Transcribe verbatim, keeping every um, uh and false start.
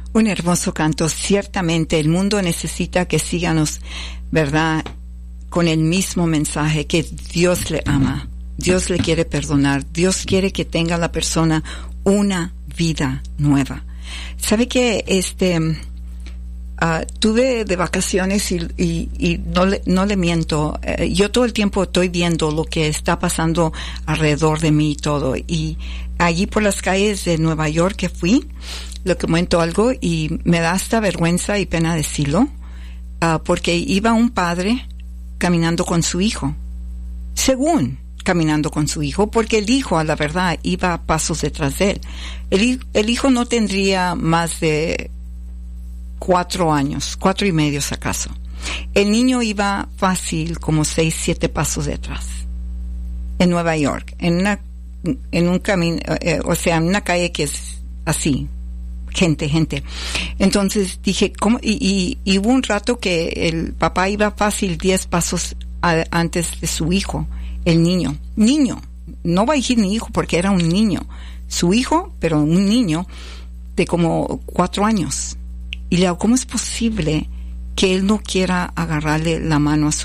Un hermoso canto. Ciertamente el mundo necesita que sigamos, ¿verdad?, con el mismo mensaje, que Dios le ama, Dios le quiere perdonar, Dios quiere que tenga la persona una vida nueva. ¿Sabe que este uh, tuve de vacaciones y, y, y no le, no le miento, uh, yo todo el tiempo estoy viendo lo que está pasando alrededor de mí y todo, y allí por las calles de Nueva York que fui, le comento algo y me da hasta vergüenza y pena decirlo, uh, porque iba un padre caminando con su hijo, según caminando con su hijo, porque el hijo, a la verdad, iba a pasos detrás de él. El, el hijo no tendría más de cuatro años, cuatro y medio si acaso. El niño iba fácil como seis, siete pasos detrás. En Nueva York, en una, en un camino, eh, o sea, en una calle que es así. Gente, gente. Entonces dije, ¿cómo? Y, y, y hubo un rato que el papá iba fácil diez pasos a, antes de su hijo, el niño. Niño. No voy a decir ni hijo porque era un niño. Su hijo, pero un niño de como cuatro años. Y le digo, ¿cómo es posible que él no quiera agarrarle la mano a su